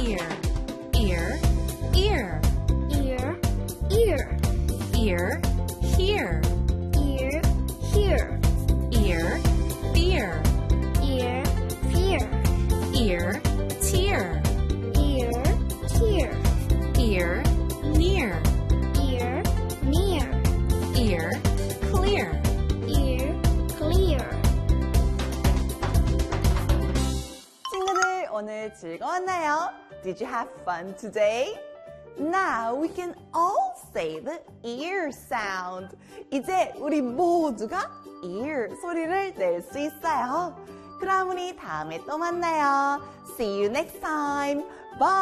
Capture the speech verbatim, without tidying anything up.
ear, ear, ear, ear, ear, ear, here, ear, here, ear, fear, ear, fear, ear, tear, ear, tear, ear, near, ear, near, ear, clear. ear, clear. 친구들 오늘 즐거웠나요? Did you have fun today? Now we can all say the ear sound. 이제 우리 모두가 ear 소리를 낼 수 있어요. 그럼 우리 다음에 또 만나요. See you next time. Bye.